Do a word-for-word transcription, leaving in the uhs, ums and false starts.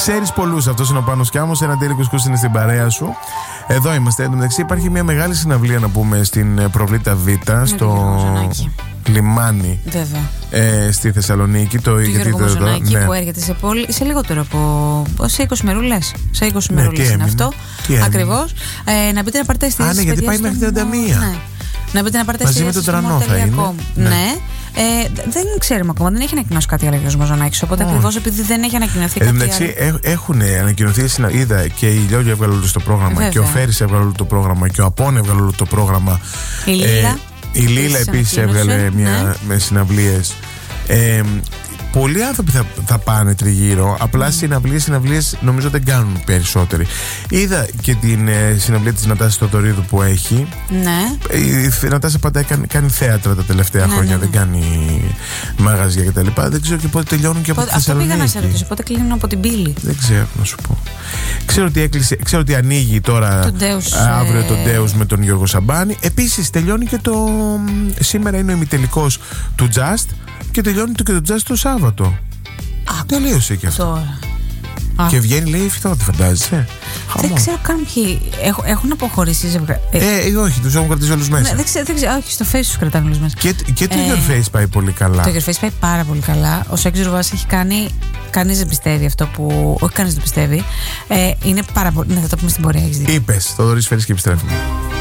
Ξέρεις πολλούς, αυτός είναι ο Πάνος Κιάμος. Ένα τέλειο κουσκούς είναι στην παρέα σου. Εδώ είμαστε. Εν τω μεταξύ, υπάρχει μια μεγάλη συναυλία να πούμε στην Προβλήτα Β, στο λιμάνι. Βέβαια. Ε, στη Θεσσαλονίκη. Το Γιώργο Μαζονάκη, ναι. που έρχεται σε, πολύ, σε λιγότερο από. σε είκοσι μερούλες. Σε είκοσι ναι, μερούλες είναι αυτό. Ακριβώς. Ε, να μπείτε να πάρετε αισθήσεις. Α, ναι, γιατί πάει μέχρι τριάντα μία. Ναι. Να μπείτε να πάρετε μαζί με τον Τρανό θα είναι. Ναι. ναι. Ε, δεν ξέρουμε ακόμα, δεν έχει ανακοινώσει κάτι άλλο ο Μαζονάκης. Οπότε oh. ακριβώς επειδή δεν έχει ανακοινωθεί κάτι εντάξει, άλλο. Έχουν ανακοινωθεί. Είδα και η Λιόγια έβγαλε όλο το πρόγραμμα. Βέβαια. Και ο Φέρης έβγαλε όλο το πρόγραμμα. Και ο Απών έβγαλε όλο το πρόγραμμα. Η Λίλα. Ε, η Λίλα επίσης έβγαλε μια ναι. με συναυλίες. Ε, πολλοί άνθρωποι θα, θα πάνε τριγύρω. Απλά mm. συναυλίες, συναυλίες νομίζω δεν κάνουν περισσότεροι. Είδα και την ε, συναυλία της Νατάσης Θοδωρίδου που έχει. Ναι. Η Νατάσα πάντα κάνει, κάνει θέατρα τα τελευταία ναι, χρόνια. Ναι, ναι. Δεν κάνει μαγαζιά κτλ. Δεν ξέρω και πότε τελειώνουν και από τη Θεσσαλονίκη. Αυτό πήγα να σε ρωτήσω. Πότε κλείνουν από την πύλη. Δεν ξέρω να σου πω. Ξέρω ότι, έκλεισε, ξέρω ότι ανοίγει τώρα το Ντέους, αύριο ε... το Ντέους με τον Γιώργο Σαμπάνη. Επίσης τελειώνει και το. Σήμερα είναι ο ημιτελικός του Just. Και τελειώνει το και το jazz το Σάββατο. Α, τελείωσε και αυτό. Τώρα. Και Α. βγαίνει, λέει, φυτότη, φαντάζεσαι. Δεν ξέρω καν ποιοι έχουν, έχουν αποχωρήσει ζευγάρι. Ε, ε, όχι, τους έχουν κρατήσει όλους μέσα. Ναι, δεν ξέρω, δεν ξέρω, όχι, στο Face τους κρατάνε όλους μέσα. Και, και το ε, Your Face πάει πολύ καλά. Το Your Face πάει πάρα πολύ καλά. Ο Σάκης Ρουβάς έχει κάνει. Κανείς δεν πιστεύει αυτό που. Όχι, κανείς δεν πιστεύει. Ε, είναι πάρα πολύ. Ναι, θα το πούμε στην πορεία. Είπες, Θοδωρής Φέρης και επιστρέφουμε.